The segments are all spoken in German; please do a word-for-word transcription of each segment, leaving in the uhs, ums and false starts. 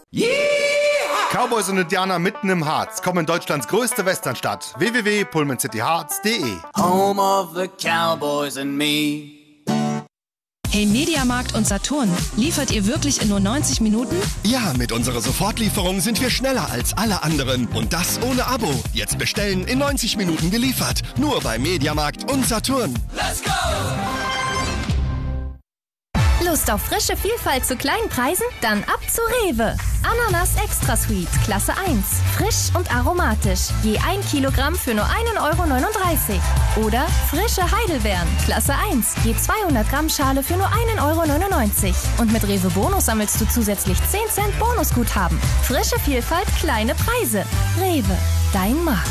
Cowboys und Indianer mitten im Harz kommen in Deutschlands größte Westernstadt. w w w punkt pullman city harz punkt d e. Home of the Cowboys and me. Hey Mediamarkt und Saturn, liefert ihr wirklich in nur neunzig Minuten? Ja, mit unserer Sofortlieferung sind wir schneller als alle anderen. Und das ohne Abo. Jetzt bestellen, in neunzig Minuten geliefert. Nur bei Mediamarkt und Saturn. Let's go! Lust auf frische Vielfalt zu kleinen Preisen? Dann ab zu Rewe. Ananas Extra Sweet, Klasse eins. Frisch und aromatisch. Je ein Kilogramm für nur ein Euro neununddreißig. Oder frische Heidelbeeren, Klasse eins. Je zweihundert Gramm Schale für nur ein Euro neunundneunzig. Und mit Rewe Bonus sammelst du zusätzlich zehn Cent Bonusguthaben. Frische Vielfalt, kleine Preise. Rewe, dein Markt.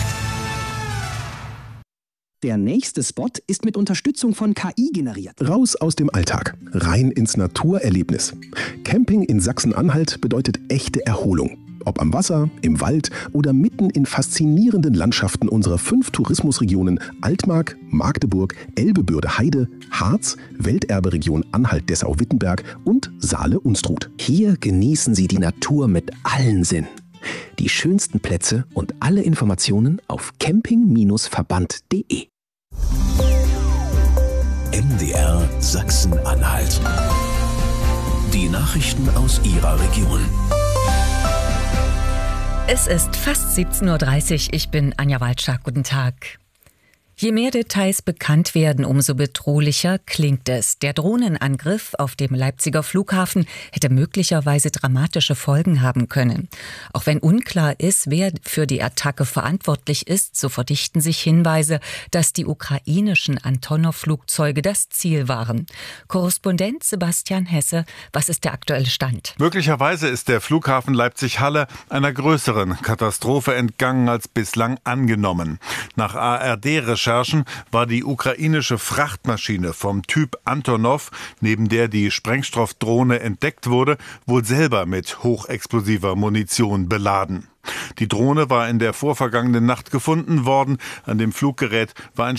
Der nächste Spot ist mit Unterstützung von K I generiert. Raus aus dem Alltag, rein ins Naturerlebnis. Camping in Sachsen-Anhalt bedeutet echte Erholung. Ob am Wasser, im Wald oder mitten in faszinierenden Landschaften unserer fünf Tourismusregionen Altmark, Magdeburg, Elbe-Bürde-Heide, Harz, Welterberegion Anhalt-Dessau-Wittenberg und Saale-Unstrut. Hier genießen Sie die Natur mit allen Sinnen. Die schönsten Plätze und alle Informationen auf camping verband punkt de. M D R Sachsen-Anhalt. Die Nachrichten aus Ihrer Region. Es ist fast siebzehn Uhr dreißig. Ich bin Anja Waldschak. Guten Tag. Je mehr Details bekannt werden, umso bedrohlicher klingt es. Der Drohnenangriff auf dem Leipziger Flughafen hätte möglicherweise dramatische Folgen haben können. Auch wenn unklar ist, wer für die Attacke verantwortlich ist, so verdichten sich Hinweise, dass die ukrainischen Antonov-Flugzeuge das Ziel waren. Korrespondent Sebastian Hesse, was ist der aktuelle Stand? Möglicherweise ist der Flughafen Leipzig-Halle einer größeren Katastrophe entgangen als bislang angenommen. Nach A R D-Recherchen war die ukrainische Frachtmaschine vom Typ Antonov, neben der die Sprengstoffdrohne entdeckt wurde, wohl selber mit hochexplosiver Munition beladen. Die Drohne war in der vorvergangenen Nacht gefunden worden. An dem Fluggerät war ein